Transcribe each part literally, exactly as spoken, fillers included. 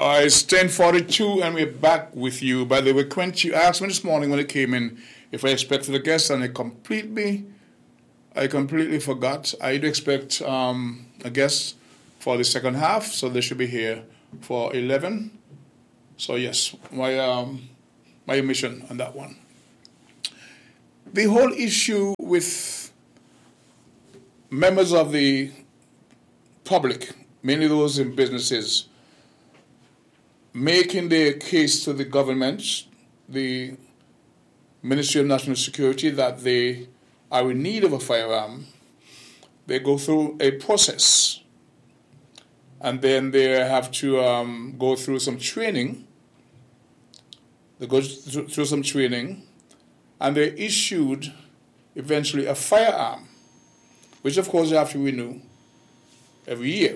Uh, it's ten forty-two and we're back with you. By the way, Quint, you asked me this morning when I came in if I expected a guest, and I completely, I completely forgot. I do expect um, a guest for the second half, so they should be here for eleven. So yes, my um, my omission on that one. The whole issue with members of the public, mainly those in businesses, making their case to the government, the Ministry of National Security, that they are in need of a firearm, they go through a process. And then they have to um, go through some training. They go through some training, and they're issued eventually a firearm, which of course you have to renew every year.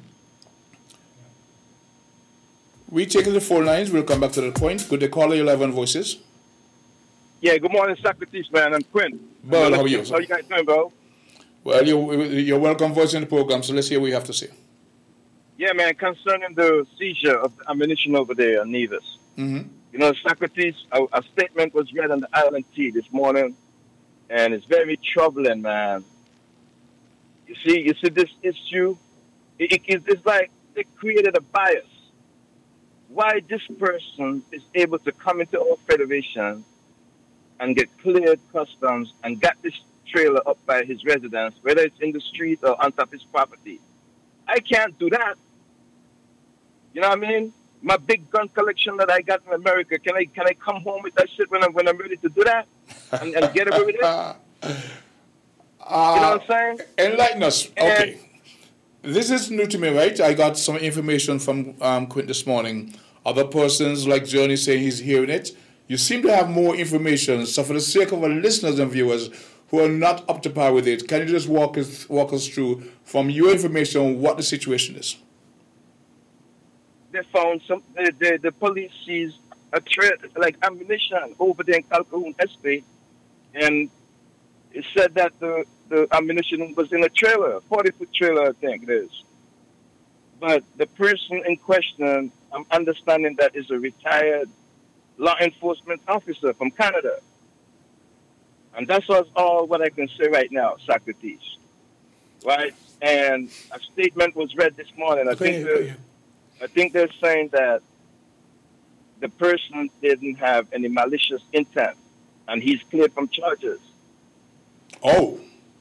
We take the phone lines. We'll come back to the point. Good day, caller. You're live on Voices. Yeah, good morning, Socrates, man. I'm Quinn. Well, how are you? How you guys doing, bro? Well, you, you're welcome voicing the program, so let's hear what you have to say. Yeah, man, concerning the seizure of ammunition over there in Nevis. Mm-hmm. You know, Socrates, a, a statement was read on the Island T this morning, and it's very troubling, man. You see, you see this issue, it, it, it's like they created a bias. Why this person is able to come into our federation and get cleared customs and got this trailer up by his residence, whether it's in the street or on top of his property. I can't do that. You know what I mean? My big gun collection that I got in America, can I can I come home with that shit when I'm when I'm ready to do that and, and get away with it? Uh, you know what I'm saying? Enlighten us. And okay. This is new to me, right? I got some information from um, Quint this morning. Other persons like Johnny saying he's hearing it. You seem to have more information. So for the sake of our listeners and viewers who are not up to par with it, can you just walk us walk us through from your information what the situation is? They found some. The the, the police seized a tra- like ammunition over there in Calhoun Estate, and it said that the, the ammunition was in a trailer, a forty-foot trailer, I think it is. But the person in question, I'm understanding that is a retired law enforcement officer from Canada. And that's all what I can say right now, Socrates. Right? And a statement was read this morning. I okay, think they're, okay. I think they're saying that the person didn't have any malicious intent, and he's cleared from charges. Oh.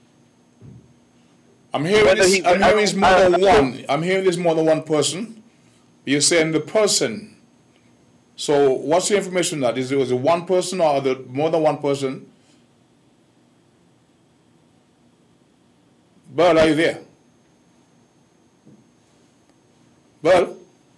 I'm hearing this, I'm hearing this more than one. I'm hearing this more than one person. You're saying the person. So what's the information that? Is it was it one person or the more than one person? Burl, are you there? Burl?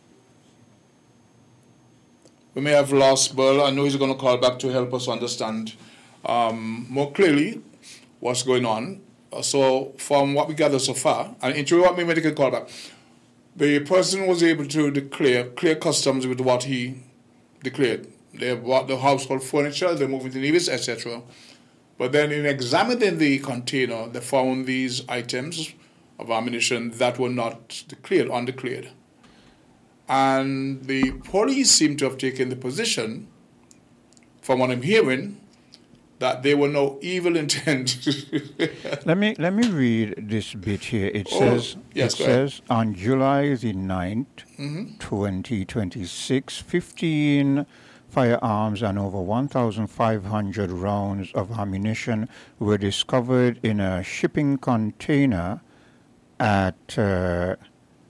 We may have lost Burl. I know he's going to call back to help us understand um, more clearly what's going on. Uh, so from what we gather so far, and interrupt me when they can call back, the person was able to declare clear customs with what he declared. They bought the household furniture, they moved into Nevis, et cetera. But then in examining the container, they found these items of ammunition that were not declared, undeclared. And the police seem to have taken the position, from what I'm hearing, that they were no evil intent. let me let me read this bit here. It oh, says yes, it says on July the ninth, mm-hmm. twenty twenty-six, fifteen firearms and over one thousand five hundred rounds of ammunition were discovered in a shipping container at uh,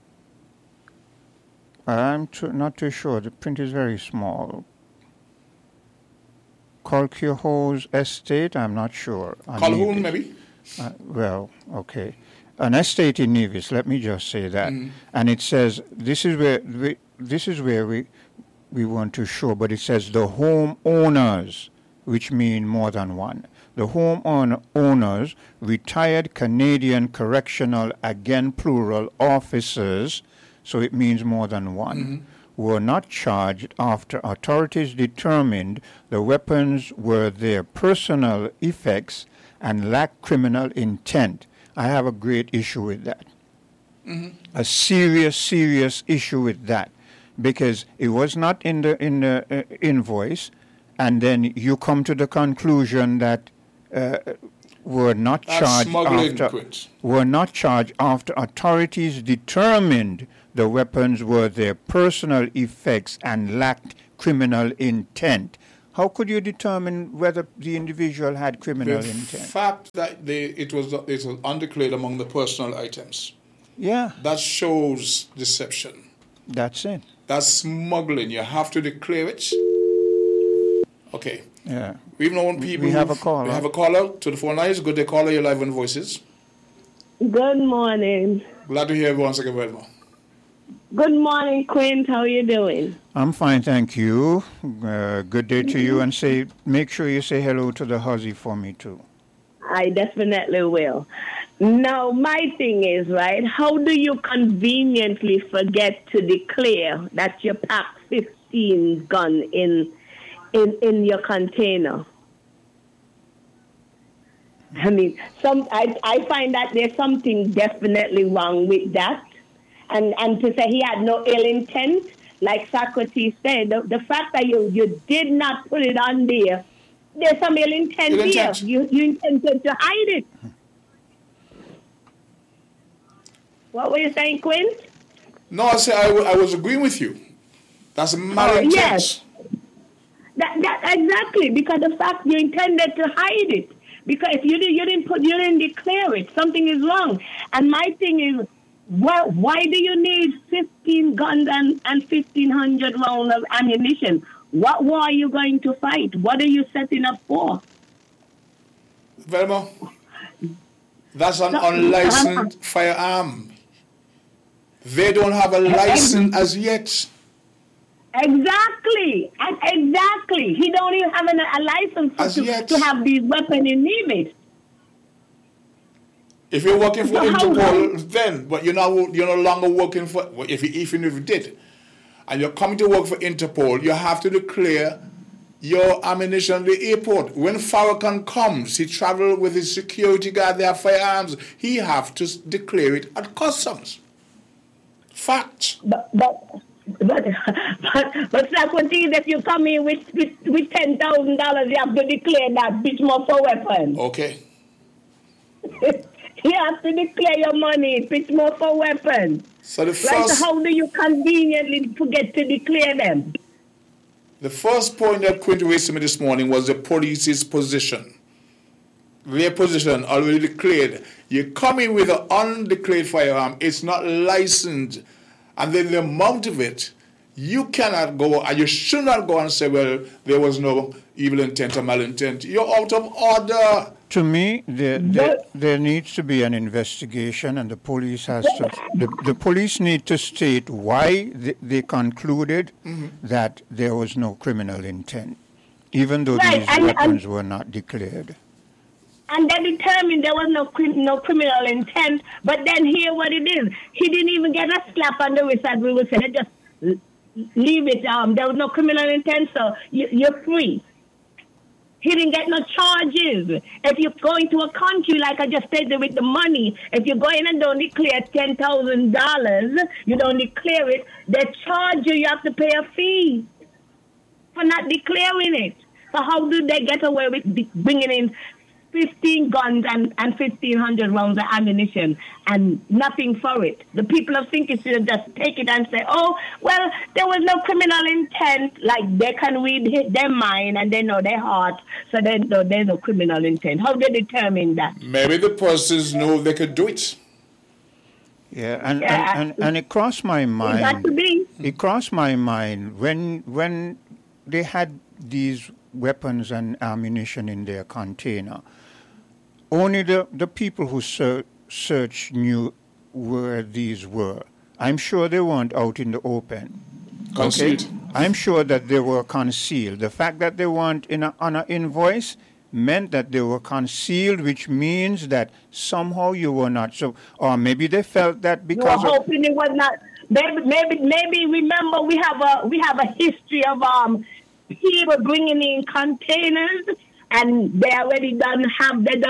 I'm too, not too sure. The print is very small. Colquhoun's estate, I'm not sure. Calhoun, maybe? Uh, well, okay. An estate in Nevis, let me just say that. Mm. And it says, this is where we, this is where we, we want to show, but it says the homeowners, which mean more than one. The home owners, retired Canadian correctional, again plural, officers, so it means more than one. Mm-hmm. Were not charged after authorities determined the weapons were their personal effects and lacked criminal intent. I have a great issue with that. Mm-hmm. A serious, serious issue with that. because it was not in the in the uh, invoice, and then you come to the conclusion that uh, were not That's charged smuggling, after Quint. were not charged after authorities determined the weapons were their personal effects and lacked criminal intent. How could you determine whether the individual had criminal The intent? fact that they, it was it was undeclared among the personal items, Yeah, that shows deception. that's it. That's smuggling. You have to declare it. Okay. Yeah. We've known people. We have a who've- caller. We have a caller to the phone lines. Good day, caller. You're live on Voices. Good morning. Glad to hear you once again, Velma. Good morning, Quint. How are you doing? I'm fine, thank you. Uh, good day to you, and say make sure you say hello to the huzzy for me too. I definitely will. Now, my thing is, right, how do you conveniently forget to declare that you pack fifteen gun in, in, in your container? I mean, some I, I find that there's something definitely wrong with that. And and to say he had no ill intent, like Socrates said, the, the fact that you, you did not put it on there, there's some ill intent Ill here. intent. You, you intended to hide it. What were you saying, Quint? No, I say I, w- I was agreeing with you. That's malintent. yes. That, that exactly, because the fact you intended to hide it. Because if you did, you didn't put, you didn't declare it. Something is wrong. And my thing is, well, why do you need fifteen guns and, and fifteen hundred rounds of ammunition? What war are you going to fight? What are you setting up for? Velma, that's an No, unlicensed firearm. They don't have a license as yet. Exactly, and exactly. He don't even have an, a license for As to, yet. to have these weapons in limit. If you're working for So how- Interpol, then, but you're not you're no longer working for. Well, if you, even if you did, and you're coming to work for Interpol, you have to declare your ammunition at the airport. When Farrakhan comes, he travel with his security guard. They have firearms. He have to s- declare it at customs. Fact. But but but but, but Socrates, if you come in with with, with ten thousand dollars, you have to declare that bitch more for weapons. Okay. You have to declare your money, bitch more for weapons. So the Right? first So how do you conveniently forget to declare them? the first point that Quint raised to me this morning was the police's position. Their position already declared. You come in with an undeclared firearm, it's not licensed, and then the amount of it, you cannot go, and you should not go and say, well, there was no evil intent or malintent. You're out of order. To me, there, there, But- there needs to be an investigation, and the police has to. The, the police need to state why they, they concluded that there was no criminal intent, even though Right, these and- weapons and- were not declared. And they determined there was no crim- no criminal intent. But then here what it is. He didn't even get a slap on the wrist, as we would say. They just l- leave it. Um, there was no criminal intent, so you, you're free. He didn't get no charges. If you go into a country, like I just stated with the money, if you go in and don't declare ten thousand dollars, you don't declare it, they charge you, you have to pay a fee for not declaring it. So how do they get away with de- bringing in fifteen guns and, and fifteen hundred rounds of ammunition and nothing for it? The people of Sinky should just take it and say, oh, well, there was no criminal intent. Like they can read his, their mind and they know their heart, so they know there's no criminal intent. How do they determine that? Maybe the persons know they could do it. Yeah, and, Yeah, and, and, and it crossed my It got mind. to be. It crossed my mind when when they had these weapons and ammunition in their container. Only the, the people who ser- searched knew where these were. I'm sure they weren't out in the open. Concealed. I'm sure that they were concealed. The fact that they weren't in a, on an invoice meant that they were concealed, which means that somehow you were not. So, or maybe they felt that You were because of, hoping it was not. Maybe, maybe, maybe. Remember, we have a we have a history of um people bringing in containers, and they already done have they done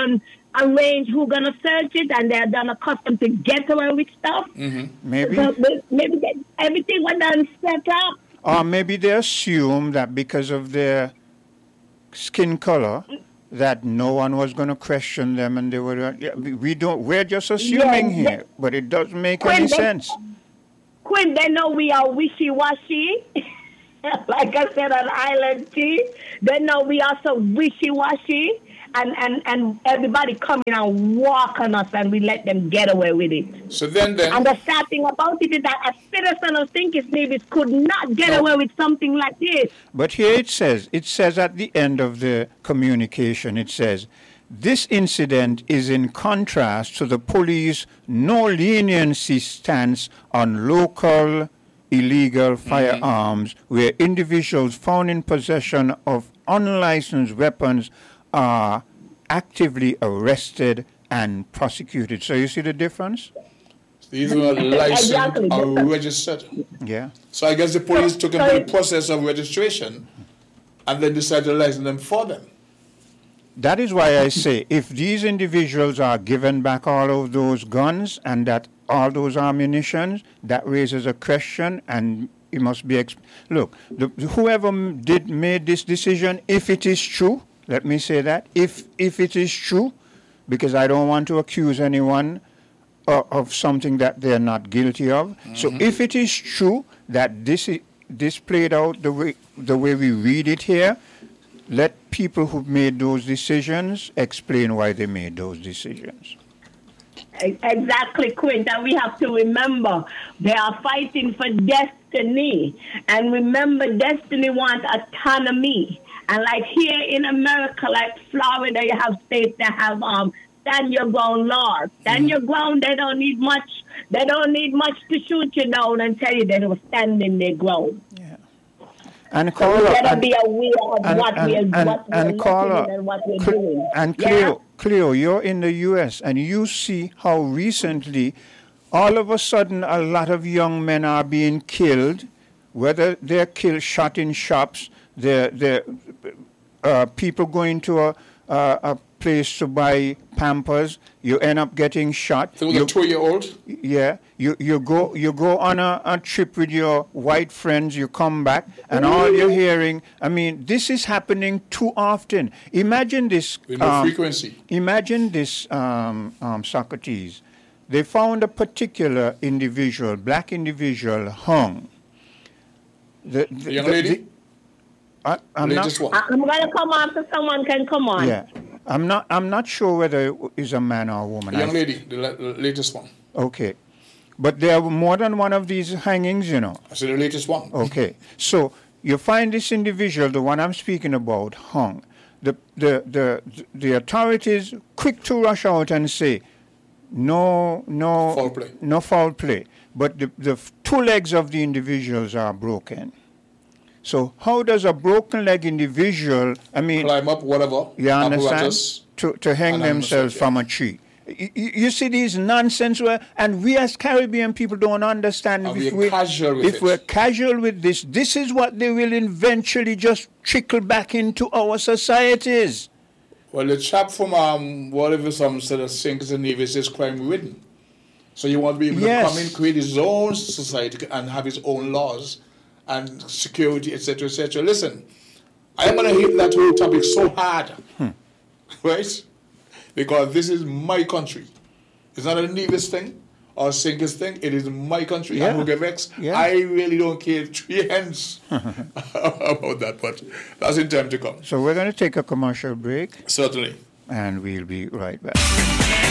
arrange who's gonna search it, and they're done accustomed to get away with stuff. Mm-hmm. Maybe. So may- maybe they, everything was done set up. Or maybe they assume that because of their skin color, that no one was going to question them, and they were. Yeah, we we don't. We're just assuming Yeah, here, but it doesn't make Quinn, any they- sense. Quinn, they know we are wishy-washy. Like I said on Island T, they know we are so wishy-washy, and, and, and everybody come in and walk on us, and we let them get away with it. So then, then And the sad thing about it is that a citizen of St. Davis could not get No. away with something like this. But here it says, it says at the end of the communication, it says, this incident is in contrast to the police no leniency stance on local illegal firearms, where individuals found in possession of unlicensed weapons are actively arrested and prosecuted. So you see the difference? these were licensed Exactly. or registered. Yeah. So I guess the police took them So- through the process of registration and then decided to license them for them. That is why I say if these individuals are given back all of those guns and that all those ammunitions, that raises a question, and it must be exp- look, the, whoever m- did made this decision, if it is true, let me say that, if if it is true, because I don't want to accuse anyone of, of something that they're not guilty of. So if it is true that this i- this played out the way the way we read it here, let people who've made those decisions explain why they made those decisions. Exactly, Quint. And we have to remember they are fighting for destiny. And remember, destiny wants autonomy. And like here in America, like Florida, you have states that have um stand your ground laws. Stand your ground, they don't need much. They don't need much to shoot you down and tell you they were standing their ground. Yeah. And So we Carla, better and, be aware of and, what and, we're and, what we're and looking Carla, at and what we're Cle- doing. and Yeah? Cleo, Cleo, you're in the U S and you see how recently, all of a sudden, a lot of young men are being killed, whether they're killed, shot in shops, they're, they're uh, people going to a, a, a place to buy Pampers, you end up getting shot. So it was You- a two-year-old. yeah, you, you go you go on a, a trip with your white friends, you come back, and all you're hearing, I mean, this is happening too often. Imagine this. With no um, frequency. Imagine this, um, um, Socrates. They found a particular individual, black individual, hung. The, the, The young the- lady? the- I, I'm not, Latest one. I- I'm going to come on so someone can come on. yeah, I'm not. I'm not sure whether it is a man or a woman. The young I- lady, the, la- the latest one. Okay, but there are more than one of these hangings, you know. I said the latest one. Okay, so you find this individual, the one I'm speaking about, hung. The, the, the, the authorities quick to rush out and say, no, no, Foul play. no foul play. But the, the f- two legs of the individuals are broken. So how does a broken leg individual, I mean, Climb up, whatever. you understand, apparatus. to, to hang And I'm themselves yeah. from a tree? You, you you see these nonsense, where, and we as Caribbean people don't understand. And if we're we- casual with if it. we're casual with this, this is what they will eventually just trickle back into our societies. Well, the chap from um, whatever some said of Saint Nevis is crime ridden. So you want to be able Yes. to come in, create his own society and have his own laws and security, et cetera, et cetera. Listen, I'm going to hit that whole topic so hard, right? Because this is my country. It's not a Nevis thing or a Sinkers thing. It is my country. Yeah. I'm Hugevex. Yeah. I really don't care three hands about that, but that's in time to come. So we're going to take a commercial break, Certainly. and we'll be right back.